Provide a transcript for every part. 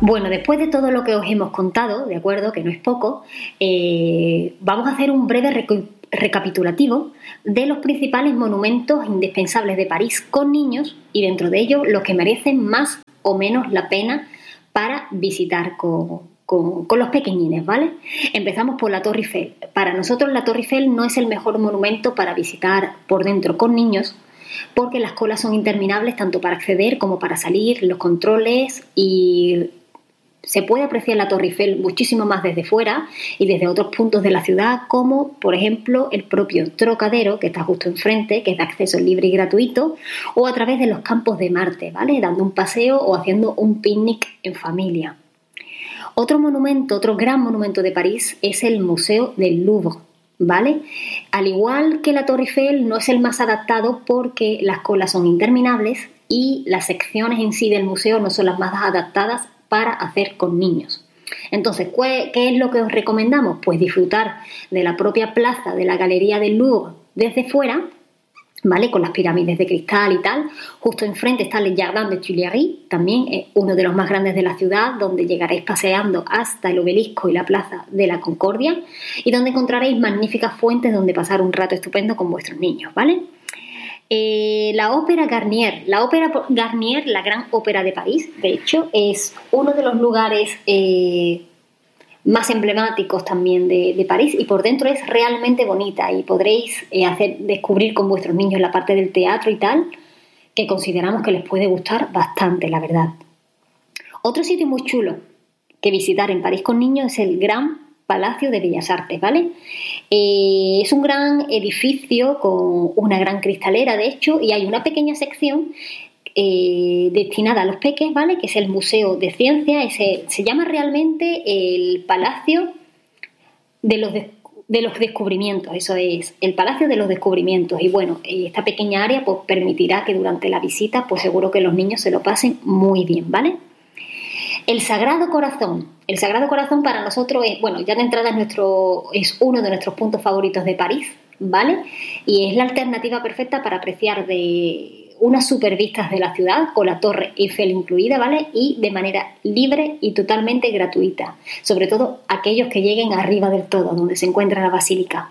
Bueno, después de todo lo que os hemos contado, de acuerdo, que no es poco, vamos a hacer un breve recapitulativo de los principales monumentos indispensables de París con niños y dentro de ellos los que merecen más o menos la pena para visitar con los pequeñines, ¿vale? Empezamos por la Torre Eiffel. Para nosotros la Torre Eiffel no es el mejor monumento para visitar por dentro con niños porque las colas son interminables tanto para acceder como para salir, los controles y se puede apreciar la Torre Eiffel muchísimo más desde fuera y desde otros puntos de la ciudad, como por ejemplo el propio Trocadero, que está justo enfrente, que es de acceso libre y gratuito, o a través de los campos de Marte, ¿vale? Dando un paseo o haciendo un picnic en familia. Otro monumento, otro gran monumento de París es el Museo del Louvre, ¿vale? Al igual que la Torre Eiffel, no es el más adaptado porque las colas son interminables y las secciones en sí del museo no son las más adaptadas para hacer con niños. Entonces, ¿qué es lo que os recomendamos? Pues disfrutar de la propia plaza de la Galería del Louvre desde fuera, ¿vale? Con las pirámides de cristal y tal. Justo enfrente está el Jardin des Tuileries, también es uno de los más grandes de la ciudad, donde llegaréis paseando hasta el obelisco y la plaza de la Concordia y donde encontraréis magníficas fuentes donde pasar un rato estupendo con vuestros niños, ¿vale? La Ópera Garnier. La Ópera Garnier, la gran ópera de París, de hecho, es uno de los lugares más emblemáticos también de París y por dentro es realmente bonita y podréis descubrir con vuestros niños la parte del teatro y tal, que consideramos que les puede gustar bastante, la verdad. Otro sitio muy chulo que visitar en París con niños es el Gran Palacio de Bellas Artes, ¿vale? Es un gran edificio con una gran cristalera, de hecho, y hay una pequeña sección destinada a los peques, ¿vale? Que es el Museo de Ciencia. Se llama realmente el Palacio de los Descubrimientos, eso es, el Palacio de los Descubrimientos. Y bueno, esta pequeña área pues permitirá que durante la visita pues seguro que los niños se lo pasen muy bien, ¿vale? El Sagrado Corazón. El Sagrado Corazón para nosotros es, bueno, ya de entrada es uno de nuestros puntos favoritos de París, ¿vale? Y es la alternativa perfecta para apreciar de unas super vistas de la ciudad, con la Torre Eiffel incluida, ¿vale? Y de manera libre y totalmente gratuita. Sobre todo aquellos que lleguen arriba del todo, donde se encuentra la basílica.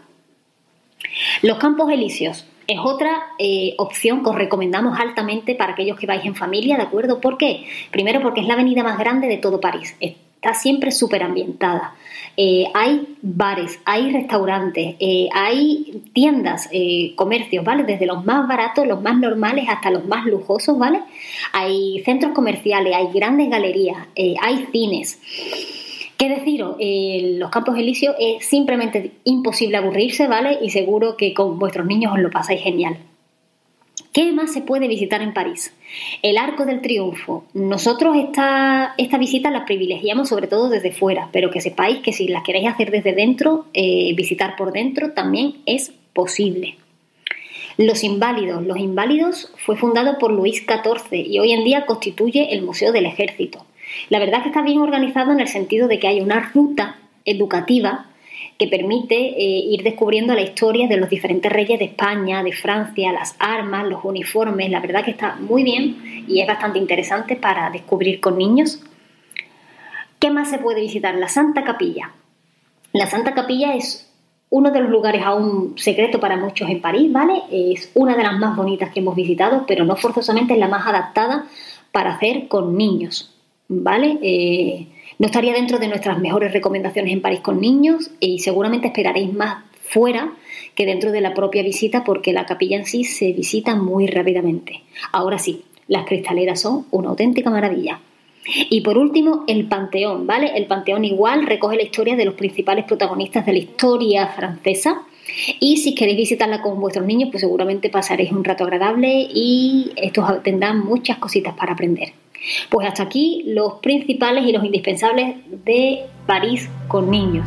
Los Campos Elíseos. Es otra opción que os recomendamos altamente para aquellos que vais en familia, ¿de acuerdo? ¿Por qué? Primero porque es la avenida más grande de todo París. Está siempre súper ambientada. Hay bares, hay restaurantes, hay tiendas, comercios, ¿vale? Desde los más baratos, los más normales, hasta los más lujosos, ¿vale? Hay centros comerciales, hay grandes galerías, hay cines. ¿Qué deciros? Los Campos Elíseos es simplemente imposible aburrirse, ¿vale? Y seguro que con vuestros niños os lo pasáis genial. ¿Qué más se puede visitar en París? El Arco del Triunfo. Nosotros esta visita la privilegiamos sobre todo desde fuera, pero que sepáis que si las queréis hacer desde dentro, visitar por dentro también es posible. Los Inválidos. Los Inválidos fue fundado por Luis XIV y hoy en día constituye el Museo del Ejército. La verdad es que está bien organizado en el sentido de que hay una ruta educativa que permite ir descubriendo la historia de los diferentes reyes de España, de Francia, las armas, los uniformes. La verdad que está muy bien y es bastante interesante para descubrir con niños. ¿Qué más se puede visitar? La Santa Capilla. La Santa Capilla es uno de los lugares aún secreto para muchos en París, ¿vale? Es una de las más bonitas que hemos visitado, pero no forzosamente es la más adaptada para hacer con niños, ¿vale? No estaría dentro de nuestras mejores recomendaciones en París con niños y seguramente esperaréis más fuera que dentro de la propia visita porque la capilla en sí se visita muy rápidamente. Ahora sí, las cristaleras son una auténtica maravilla. Y por último, el Panteón, ¿vale? El Panteón igual recoge la historia de los principales protagonistas de la historia francesa y si queréis visitarla con vuestros niños pues seguramente pasaréis un rato agradable y estos tendrán muchas cositas para aprender. Pues hasta aquí los principales y los indispensables de París con niños.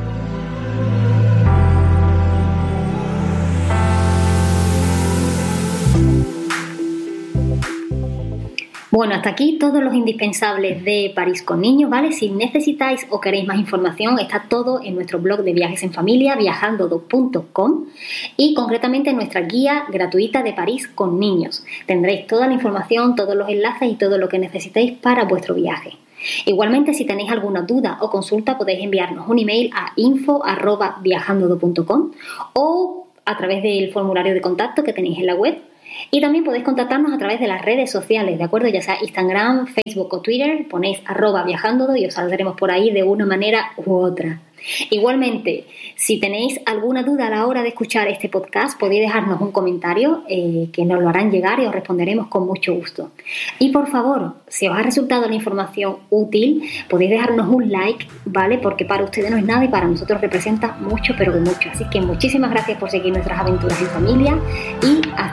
Bueno, hasta aquí todos los indispensables de París con niños, ¿vale? Si necesitáis o queréis más información, está todo en nuestro blog de viajes en familia, viajando2.com y concretamente en nuestra guía gratuita de París con niños. Tendréis toda la información, todos los enlaces y todo lo que necesitéis para vuestro viaje. Igualmente, si tenéis alguna duda o consulta, podéis enviarnos un email a info@viajandodo.com o a través del formulario de contacto que tenéis en la web. Y también podéis contactarnos a través de las redes sociales, ¿de acuerdo? Ya sea Instagram, Facebook o Twitter, ponéis @viajandodo y os saldremos por ahí de una manera u otra. Igualmente, si tenéis alguna duda a la hora de escuchar este podcast, podéis dejarnos un comentario que nos lo harán llegar y os responderemos con mucho gusto. Y por favor, si os ha resultado la información útil, podéis dejarnos un like, ¿vale? Porque para ustedes no es nada y para nosotros representa mucho, pero que mucho. Así que muchísimas gracias por seguir nuestras aventuras en familia y hasta